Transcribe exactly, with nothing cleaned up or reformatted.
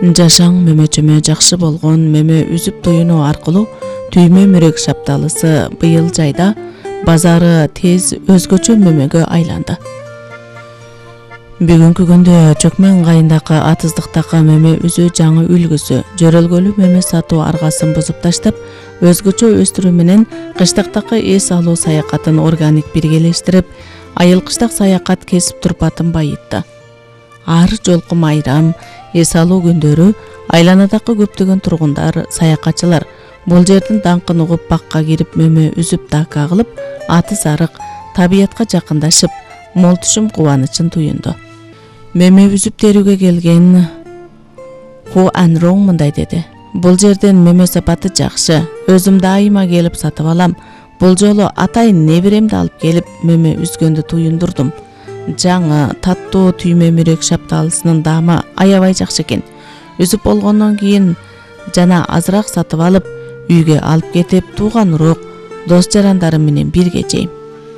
Жашаң мөмө-чөмө жакшы болгон мөмө үзүп туюну аркылуу түймө мүрөк шапталысы быйыл жайда базары тез өзгөчө мөмөгө айланды. Бүгүнкү күндө Чөкмөн ыңгайындагы атыздыктагы мөмө үзүү жаңы үлгүсү жөрөлгөлүү мөмө сатуу аргасын бузуп таштап, өзгөчө өстүрүү менен кыштыктагы эс алуу саякатын органик биргелештирип, айыл-кыштак саякат кесип турпатын байытты. Ар жолку майрам, эс алуу күндөрү айланадагы көптөгөн тургундар, саякатчылар бул жердин даңкын угуп бакка кирип мөмө үзүп дака кылып, атыз арык табиятка жакындашып, мол түшүм кубанычын туюнду. Мөмө үзүп терүүгө келген Ху Анронг мындай деди: "Бул жерден мөмө сапаты жакшы. Өзүм дайыма келип сатып алам. Бул жолу атайын неберемди алып келип мөмө үзгөндү туюндурдум. Жаңы таттуу түймө мүрөк шапталысынын даамы аябай жакшы экен. Үзүп болгондон кийин жана азыраак сатып алып, үйгө алып кетип, тууган урук, дос жарандарым менен бирге жейм."